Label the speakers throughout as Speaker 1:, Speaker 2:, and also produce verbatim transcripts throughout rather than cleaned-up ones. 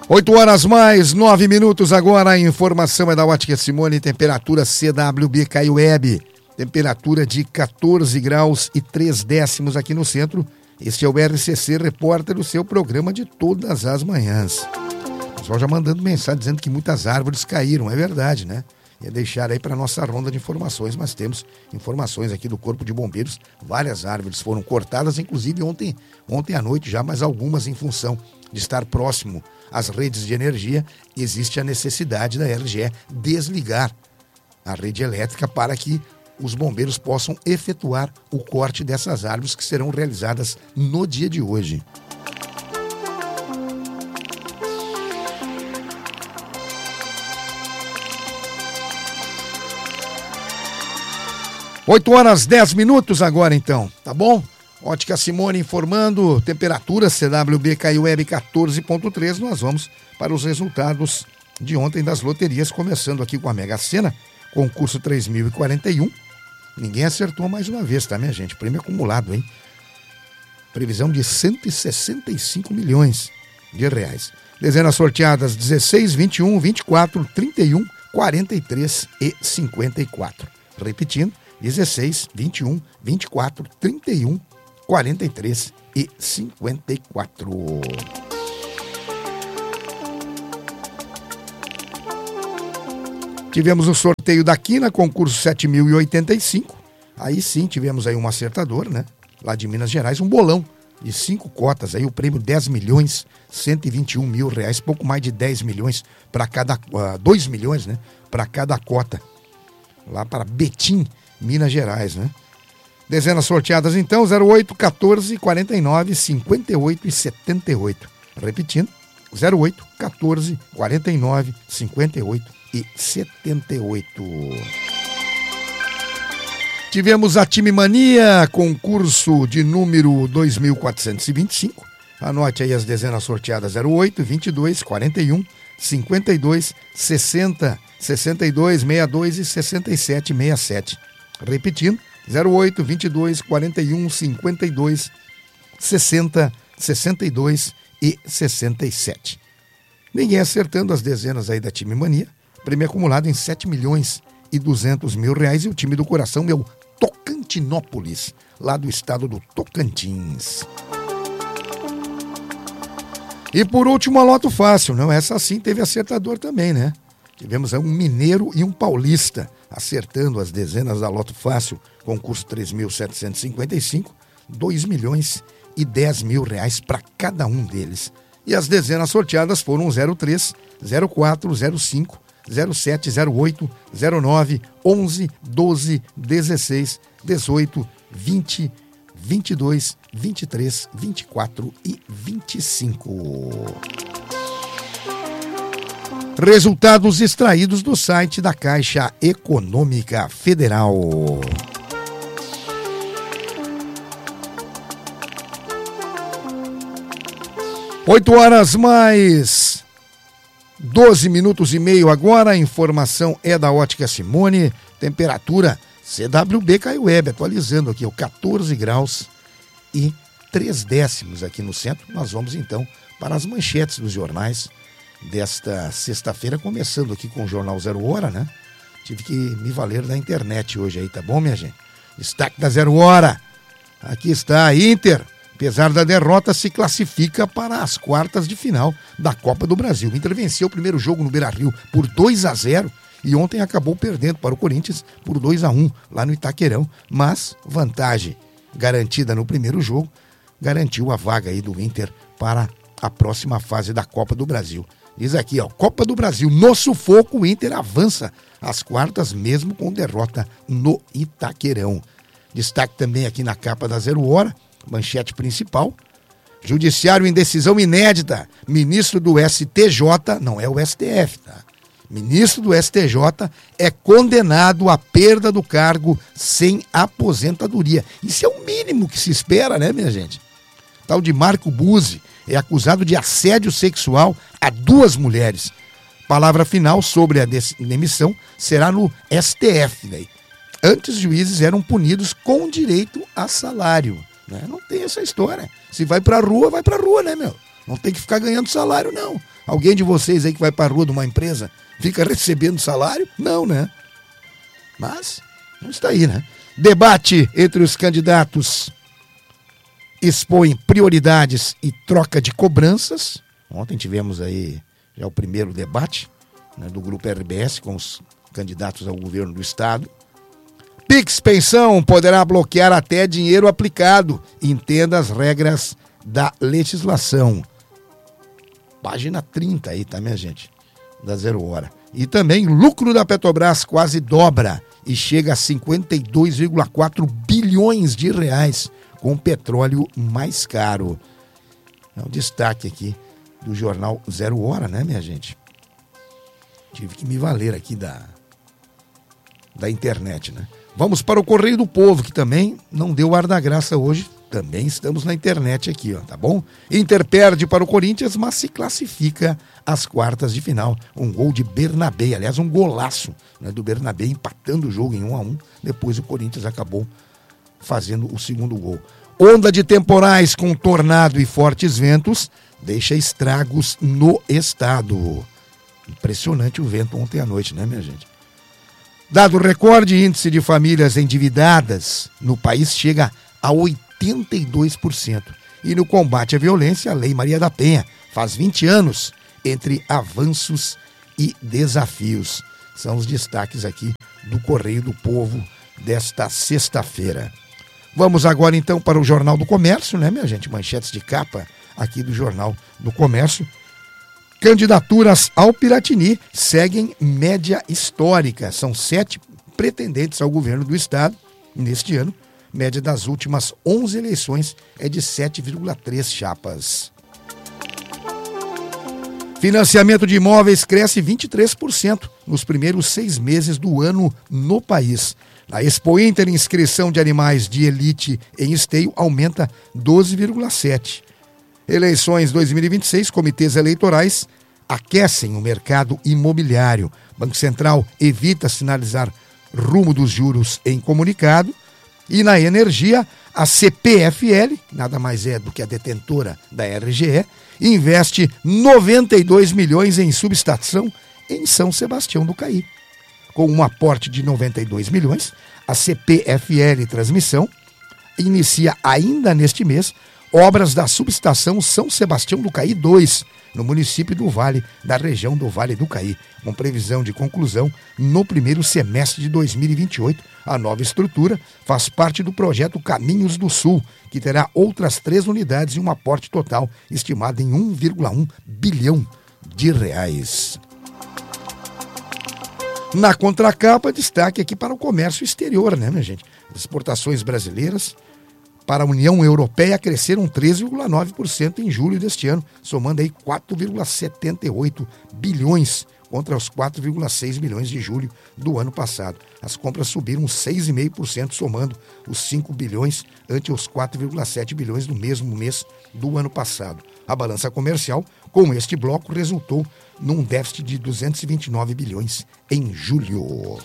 Speaker 1: oito horas mais nove minutos agora, a informação é da Ótica Simone, temperatura C W B Caiueb, temperatura de quatorze graus e três décimos aqui no centro. Este é o R C C Repórter, o seu programa de todas as manhãs. O pessoal já mandando mensagem dizendo que muitas árvores caíram, é verdade, né? Ia deixar aí para nossa ronda de informações, mas temos informações aqui do Corpo de Bombeiros, várias árvores foram cortadas, inclusive ontem, ontem à noite já, mas algumas em função de estar próximo às redes de energia, existe a necessidade da R G E desligar a rede elétrica para que os bombeiros possam efetuar o corte dessas árvores que serão realizadas no dia de hoje. oito horas dez minutos agora então, tá bom? Ótica Simone informando, temperatura C W B Caiueb quatorze ponto três, nós vamos para os resultados de ontem das loterias, começando aqui com a Mega Sena, concurso três mil e quarenta e um, ninguém acertou mais uma vez, tá minha gente? Prêmio acumulado, hein? Previsão de cento e sessenta e cinco milhões de reais. Dezenas sorteadas dezesseis, vinte e um, vinte e quatro, trinta e um, quarenta e três e cinquenta e quatro. Repetindo, dezesseis, vinte e um, vinte e quatro, trinta e um, quarenta e três e cinquenta e quatro. Tivemos o sorteio da Quina, concurso sete mil e oitenta e cinco. Aí sim, tivemos aí um acertador, né? Lá de Minas Gerais, um bolão de cinco cotas, aí o prêmio dez milhões, cento e vinte e um mil reais, pouco mais de dez milhões para cada, uh, dois milhões, né? Para cada cota. Lá para Betim, Minas Gerais, né? Dezenas sorteadas então, zero oito, quatorze, quarenta e nove, cinquenta e oito e setenta e oito. Repetindo, zero oito, quatorze, quarenta e nove, cinquenta e oito e setenta e oito. Tivemos a Time Mania, concurso de número dois mil quatrocentos e vinte e cinco. Anote aí as dezenas sorteadas, zero oito, vinte e dois, quarenta e um, cinquenta e dois, sessenta, sessenta e dois, sessenta e dois e sessenta e sete, sessenta e sete. Repetindo, zero oito, vinte e dois, quarenta e um, cinquenta e dois, sessenta, sessenta e dois e sessenta e sete. Ninguém acertando as dezenas aí da Time Mania. Prêmio acumulado em sete milhões e duzentos mil reais. E o time do coração é o Tocantinópolis, lá do estado do Tocantins. E por último, a Loto Fácil, não? Essa sim teve acertador também, né? Tivemos um mineiro e um paulista acertando as dezenas da Loto Fácil, concurso três mil setecentos e cinquenta e cinco, dois milhões e dez mil reais para cada um deles. E as dezenas sorteadas foram zero três, zero quatro, zero cinco, zero sete, zero oito, zero nove, onze, doze, dezesseis, dezoito, vinte, vinte e dois, vinte e três, vinte e quatro e vinte e cinco. Resultados extraídos do site da Caixa Econômica Federal. Oito horas mais doze minutos e meio agora, a informação é da Ótica Simone, temperatura C W B Caiueb, atualizando aqui, ó, quatorze graus e três décimos aqui no centro. Nós vamos então para as manchetes dos jornais desta sexta-feira, começando aqui com o Jornal Zero Hora, né? Tive que me valer da internet hoje aí, tá bom, minha gente? Destaque da Zero Hora. Aqui está, Inter, apesar da derrota, se classifica para as quartas de final da Copa do Brasil. Inter venceu o primeiro jogo no Beira-Rio por dois a zero e ontem acabou perdendo para o Corinthians por dois a um lá no Itaquerão, mas vantagem garantida no primeiro jogo garantiu a vaga aí do Inter para a próxima fase da Copa do Brasil. Diz aqui, ó, Copa do Brasil, no sufoco, o Inter avança às quartas mesmo com derrota no Itaquerão. Destaque também aqui na capa da Zero Hora, manchete principal, Judiciário em decisão inédita, ministro do S T J, não é o S T F, tá? Ministro do S T J é condenado à perda do cargo sem aposentadoria. Isso é o mínimo que se espera, né, minha gente? Tal de Marco Buzzi é acusado de assédio sexual a duas mulheres. Palavra final sobre a demissão será no S T F. Né? Antes, juízes eram punidos com direito a salário. Né? Não tem essa história. Se vai pra rua, vai pra rua, né, meu? Não tem que ficar ganhando salário, não. Alguém de vocês aí que vai para a rua de uma empresa fica recebendo salário? Não, né? Mas não está aí, né? Debate entre os candidatos expõe prioridades e troca de cobranças. Ontem tivemos aí já o primeiro debate, né, do Grupo R B S com os candidatos ao governo do estado. Pix Pensão poderá bloquear até dinheiro aplicado. Entenda as regras da legislação. Página trinta aí, tá, minha gente? Da Zero Hora. E também lucro da Petrobras quase dobra e chega a cinquenta e dois vírgula quatro bilhões de reais, com o petróleo mais caro. É um destaque aqui do jornal Zero Hora, né, minha gente? Tive que me valer aqui da, da internet, né? Vamos para o Correio do Povo, que também não deu ar da graça hoje. Também estamos na internet aqui, ó, tá bom? Inter perde para o Corinthians, mas se classifica às quartas de final. Um gol de Bernabé, aliás, um golaço, né, do Bernabé, empatando o jogo em um a um. Depois o Corinthians acabou fazendo o segundo gol. Onda de temporais com tornado e fortes ventos deixa estragos no estado. Impressionante o vento ontem à noite, né, minha gente? Dado recorde, índice de famílias endividadas no país chega a oitenta e dois por cento. E no combate à violência, a Lei Maria da Penha faz vinte anos, entre avanços e desafios. São os destaques aqui do Correio do Povo desta sexta-feira. Vamos agora então para o Jornal do Comércio, né, minha gente? Manchetes de capa aqui do Jornal do Comércio. Candidaturas ao Piratini seguem média histórica. São sete pretendentes ao governo do estado neste ano. Média das últimas onze eleições é de sete vírgula três chapas. Financiamento de imóveis cresce vinte e três por cento nos primeiros seis meses do ano no país. Na Expo Inter, inscrição de animais de elite em esteio aumenta doze vírgula sete por cento. Eleições dois mil e vinte e seis, comitês eleitorais aquecem o mercado imobiliário. Banco Central evita sinalizar rumo dos juros em comunicado. E na energia, a C P F L, nada mais é do que a detentora da R G E, investe noventa e dois milhões em subestação em São Sebastião do Caí. Com um aporte de noventa e dois milhões, a C P F L Transmissão inicia ainda neste mês obras da subestação São Sebastião do Caí dois, no município do Vale, da região do Vale do Caí, com previsão de conclusão no primeiro semestre de dois mil e vinte e oito. A nova estrutura faz parte do projeto Caminhos do Sul, que terá outras três unidades e um aporte total estimado em um vírgula um bilhão de reais. Na contracapa, destaque aqui para o comércio exterior, né, minha gente? As exportações brasileiras para a União Europeia cresceram treze vírgula nove por cento em julho deste ano, somando aí quatro vírgula setenta e oito bilhões contra os quatro vírgula seis bilhões de julho do ano passado. As compras subiram seis vírgula cinco por cento, somando os cinco bilhões ante os quatro vírgula sete bilhões do mesmo mês do ano passado. A balança comercial com este bloco resultou num déficit de duzentos e vinte e nove bilhões em julho.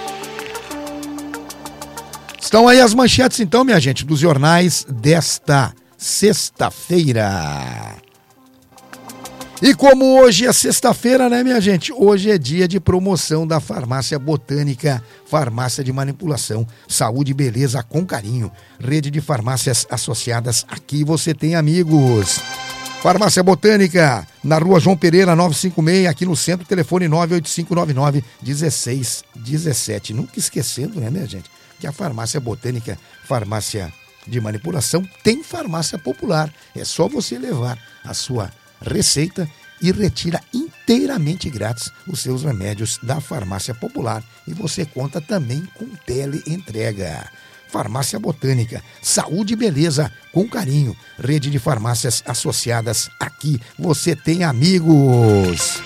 Speaker 1: Estão aí as manchetes, então, minha gente, dos jornais desta sexta-feira. E como hoje é sexta-feira, né, minha gente? Hoje é dia de promoção da Farmácia Botânica, farmácia de manipulação, saúde e beleza com carinho. Rede de farmácias associadas, aqui você tem amigos. Farmácia Botânica, na rua João Pereira, novecentos e cinquenta e seis, aqui no centro, telefone nove oito cinco nove nove um seis um sete. Nunca esquecendo, né, minha gente, que a Farmácia Botânica, farmácia de manipulação, tem farmácia popular. É só você levar a sua receita e retira inteiramente grátis os seus remédios da farmácia popular. E você conta também com teleentrega. Farmácia Botânica, saúde e beleza com carinho. Rede de farmácias associadas, aqui você tem amigos.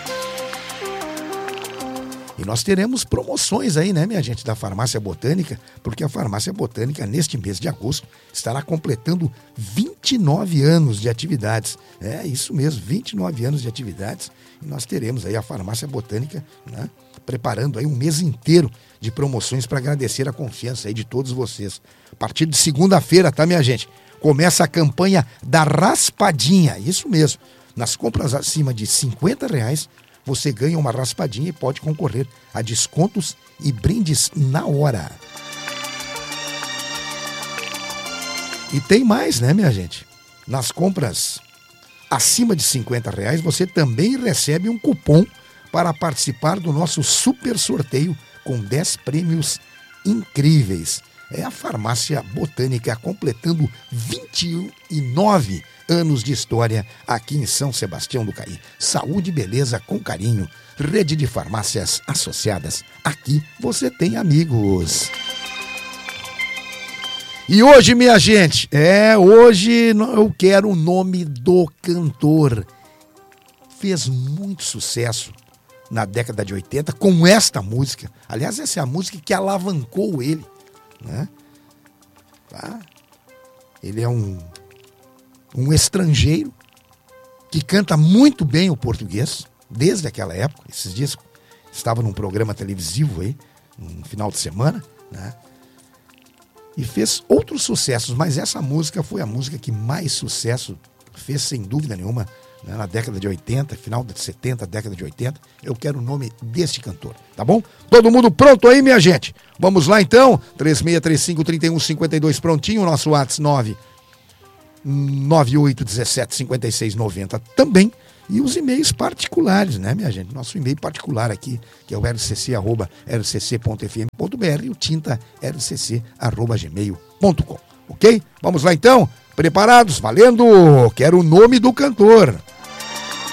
Speaker 1: E nós teremos promoções aí, né, minha gente, da Farmácia Botânica, porque a Farmácia Botânica, neste mês de agosto, estará completando vinte e nove anos de atividades. É isso mesmo, vinte e nove anos de atividades. E nós teremos aí a Farmácia Botânica, né, preparando aí um mês inteiro de promoções para agradecer a confiança aí de todos vocês. A partir de segunda-feira, tá, minha gente? Começa a campanha da raspadinha, isso mesmo. Nas compras acima de cinquenta reais, você ganha uma raspadinha e pode concorrer a descontos e brindes na hora. E tem mais, né, minha gente? Nas compras acima de cinquenta reais, você também recebe um cupom para participar do nosso super sorteio com dez prêmios incríveis. É a Farmácia Botânica completando vinte e nove anos de história aqui em São Sebastião do Caí. Saúde e beleza com carinho. Rede de farmácias associadas. Aqui você tem amigos. E hoje, minha gente, é, hoje eu quero o nome do cantor. Fez muito sucesso na década de oitenta com esta música. Aliás, essa é a música que alavancou ele, né? Tá? Ele é um, um estrangeiro que canta muito bem o português, desde aquela época. Esses dias estava num programa televisivo aí, no final de semana, né? E fez outros sucessos, mas essa música foi a música que mais sucesso fez, sem dúvida nenhuma, né, na década de oitenta, final de setenta, década de oitenta. Eu quero o nome deste cantor, tá bom? Todo mundo pronto aí, minha gente? Vamos lá então, três seis três cinco, três um cinco dois, prontinho, nosso WhatsApp nove nove oito um sete cinco seis nove zero também. E os e-mails particulares, né, minha gente? Nosso e-mail particular aqui, que é o r c c arroba r c c ponto f m ponto b r e o tinta r c c arroba gmail ponto com. Ok? Vamos lá então? Preparados? Valendo! Quero o nome do cantor.